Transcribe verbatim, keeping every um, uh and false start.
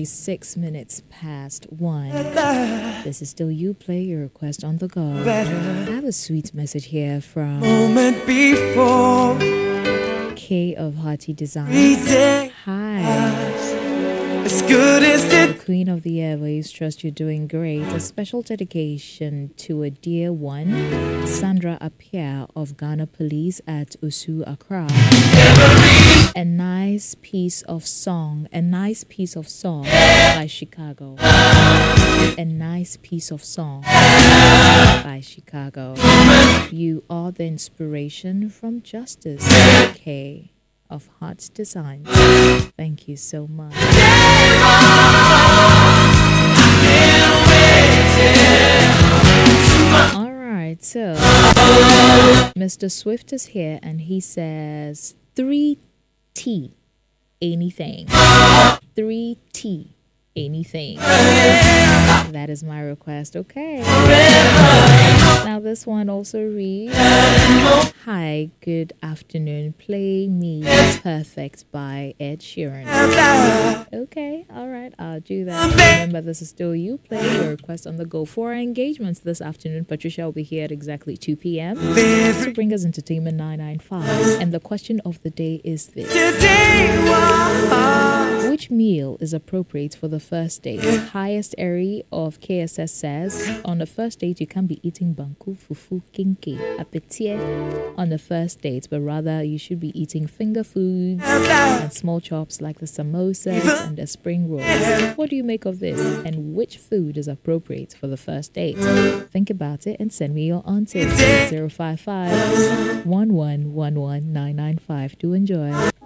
twenty-six minutes past one. This is still You Play Your Request on the Go. I have a sweet message here from moment before K of Hearty Design. Hi. As good as The the Queen of the Airways, trust you're doing great. A special dedication to a dear one, Sandra Apia of Ghana Police at Usu, Accra. A nice piece of song, a nice piece of song by Chicago. A nice piece of song by Chicago. You are the inspiration from Justice K of Heart Design. Thank you so much. All right, so Mister Swift is here and he says three T anything. three T anything. That is my request. Okay. Now this one also reads, hi, good afternoon. Play Me Perfect by Ed Sheeran. Okay, all right, I'll do that. Remember, this is still You Play Your Request on the Go. For our engagements this afternoon, Patricia will be here at exactly two p.m. to bring us Entertainment nine ninety-five. And the question of the day is this. Which meal is appropriate for the first date? Highest Airy of K S S says, on the first date, you can't be eating banku, fufu, kinki, apetie on the first date, but rather you should be eating finger foods and small chops like the samosas and the spring rolls. What do you make of this? And which food is appropriate for the first date? Think about it and send me your answers. zero five five, one one one one, nine nine five. Do enjoy.